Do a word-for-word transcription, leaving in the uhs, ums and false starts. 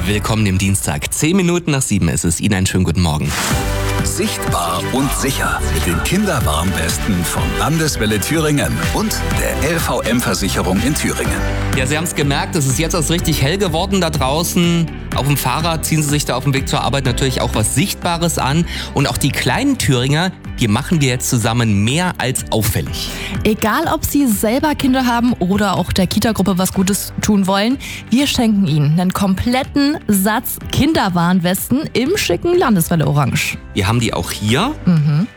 Willkommen im Dienstag. Zehn Minuten nach sieben ist es. Ihnen einen schönen guten Morgen. Sichtbar und sicher. Mit den Kinderwarnwesten von Landeswelle Thüringen und der L V M-Versicherung in Thüringen. Ja, Sie haben es gemerkt, es ist jetzt erst richtig hell geworden da draußen. Auf dem Fahrrad ziehen Sie sich da auf dem Weg zur Arbeit natürlich auch was Sichtbares an. Und auch die kleinen Thüringer, die machen wir jetzt zusammen mehr als auffällig. Egal, ob Sie selber Kinder haben oder auch der Kita-Gruppe was Gutes tun wollen, wir schenken Ihnen einen kompletten Satz Kinderwarnwesten im schicken Landeswelle Orange. Wir haben die auch hier. Mhm.